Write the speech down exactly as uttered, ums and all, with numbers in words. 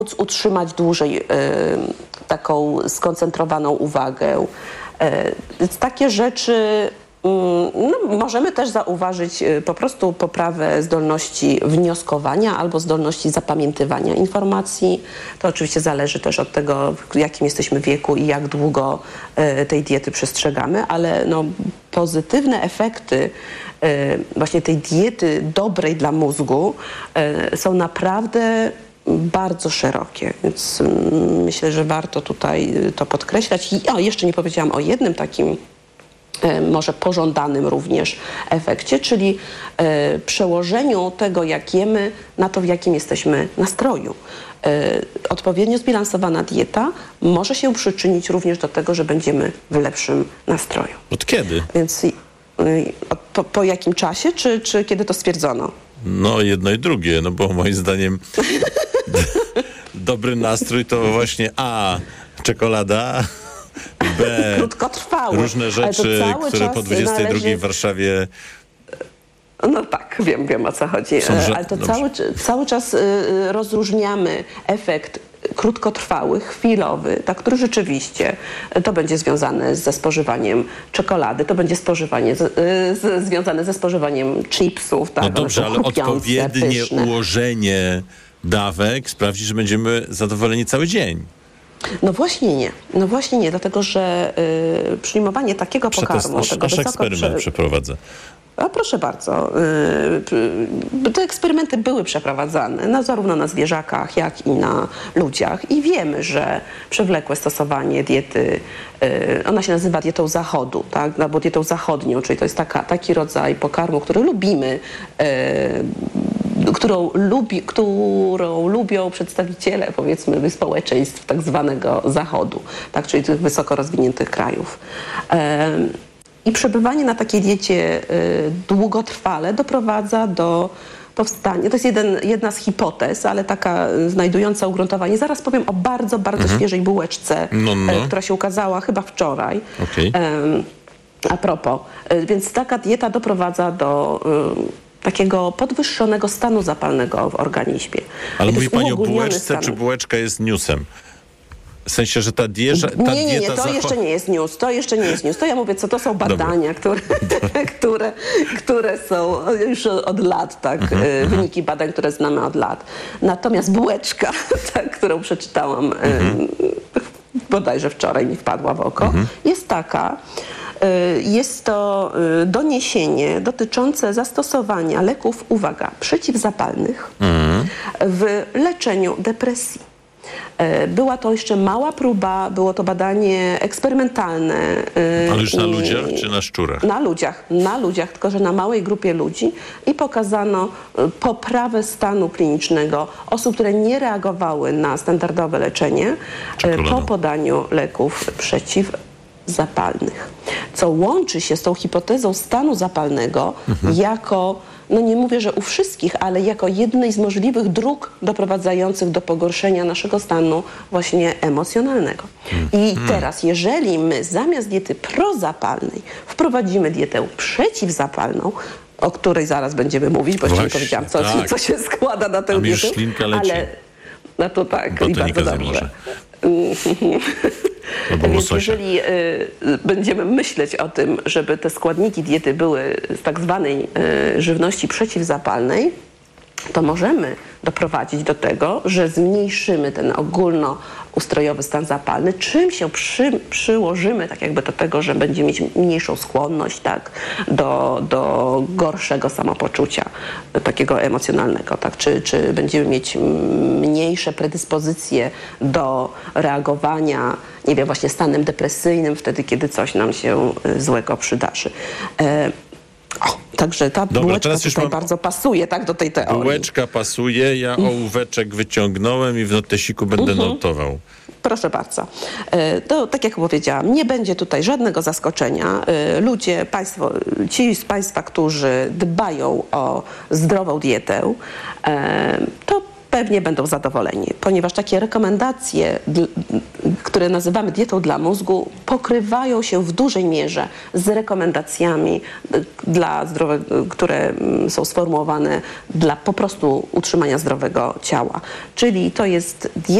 utrzymać dłużej y, taką skoncentrowaną uwagę. Y, takie rzeczy y, no, możemy też zauważyć y, po prostu poprawę zdolności wnioskowania albo zdolności zapamiętywania informacji. To oczywiście zależy też od tego, w jakim jesteśmy wieku i jak długo y, tej diety przestrzegamy, ale no, pozytywne efekty y, właśnie tej diety dobrej dla mózgu y, są naprawdę bardzo szerokie, więc myślę, że warto tutaj to podkreślać. I o, jeszcze nie powiedziałam o jednym takim może pożądanym również efekcie, czyli e, przełożeniu tego, jak jemy, na to, w jakim jesteśmy nastroju. E, odpowiednio zbilansowana dieta może się przyczynić również do tego, że będziemy w lepszym nastroju. Od kiedy? Więc y, po, po jakim czasie, czy, czy kiedy to stwierdzono? No jedno i drugie, no bo moim zdaniem dobry nastrój to właśnie A, czekolada, B, krótkotrwały. różne rzeczy, które po dwudziestej drugiej należy... w Warszawie... No tak, wiem, wiem o co chodzi, Są, ale to cały, cały czas y, rozróżniamy efekt krótkotrwały, chwilowy, tak, który rzeczywiście to będzie związane ze spożywaniem czekolady, to będzie spożywanie z, z, związane ze spożywaniem chipsów. Tak, no dobrze, ale odpowiednie pyszne. ułożenie dawek sprawdzi, że będziemy zadowoleni cały dzień. No właśnie nie. No właśnie nie, dlatego że y, przyjmowanie takiego pokarmu... Aż, tego aż eksperyment prze... przeprowadzę. A proszę bardzo. Y, te eksperymenty były przeprowadzane no, zarówno na zwierzakach, jak i na ludziach i wiemy, że przewlekłe stosowanie diety, y, ona się nazywa dietą zachodu, tak? Albo dietą zachodnią, czyli to jest taka, taki rodzaj pokarmu, który lubimy, y, którą, lubi, którą lubią przedstawiciele, powiedzmy, społeczeństw tak zwanego Zachodu, tak, czyli tych wysoko rozwiniętych krajów. I przebywanie na takiej diecie długotrwale doprowadza do powstania, to jest jeden, jedna z hipotez, ale taka znajdująca ugruntowanie. Zaraz powiem o bardzo, bardzo mhm. świeżej bułeczce, no, no. która się ukazała chyba wczoraj. Okay. A propos, więc taka dieta doprowadza do takiego podwyższonego stanu zapalnego w organizmie. Ale mówi pani o bułeczce, stan. Czy bułeczka jest newsem? W sensie, że ta, dieża, ta nie, nie, nie, dieta... to zacho- jeszcze nie jest news, to jeszcze nie jest news. To ja mówię, co to są badania, które, które, które są już od lat, tak, mm-hmm. wyniki badań, które znamy od lat. Natomiast bułeczka, tak, którą przeczytałam mm-hmm. bodajże wczoraj mi wpadła w oko, mm-hmm. jest taka, jest to doniesienie dotyczące zastosowania leków, uwaga, przeciwzapalnych mm. w leczeniu depresji. Była to jeszcze mała próba, było to badanie eksperymentalne. Ale już na ludziach czy na szczurach? Na ludziach, na ludziach, tylko że na małej grupie ludzi i pokazano poprawę stanu klinicznego osób, które nie reagowały na standardowe leczenie Czekoladą. po podaniu leków przeciwzapalnych. Co łączy się z tą hipotezą stanu zapalnego mhm. jako, no nie mówię, że u wszystkich, ale jako jednej z możliwych dróg doprowadzających do pogorszenia naszego stanu właśnie emocjonalnego. Mhm. I teraz, jeżeli my zamiast diety prozapalnej wprowadzimy dietę przeciwzapalną, o której zaraz będziemy mówić, bo jeszcze nie powiedziałam, co, tak. co się składa na tę dietę. dietę. Ślinka leci. Ale no to tak, i bardzo dobrze. Więc jeżeli y, będziemy myśleć o tym, żeby te składniki diety były z tak zwanej y, żywności przeciwzapalnej, to możemy doprowadzić do tego, że zmniejszymy ten ogólnoustrojowy stan zapalny, czym się przy, przyłożymy tak jakby do tego, że będziemy mieć mniejszą skłonność tak, do, do gorszego samopoczucia, takiego emocjonalnego, tak? czy, czy będziemy mieć mniejsze predyspozycje do reagowania, nie wiem, właśnie stanem depresyjnym, wtedy, kiedy coś nam się złego przydarzy. E, O, także ta Dobra, bułeczka tutaj mam... bardzo pasuje tak, do tej teorii. Bułeczka pasuje, ja ołóweczek wyciągnąłem i w notesiku będę uh-huh. notował. Proszę bardzo. To, tak jak powiedziałam, nie będzie tutaj żadnego zaskoczenia. Ludzie, państwo, ci z państwa, którzy dbają o zdrową dietę, to pewnie będą zadowoleni, ponieważ takie rekomendacje, które nazywamy dietą dla mózgu, pokrywają się w dużej mierze z rekomendacjami dla zdrowego, które są sformułowane dla po prostu utrzymania zdrowego ciała. Czyli to jest dieta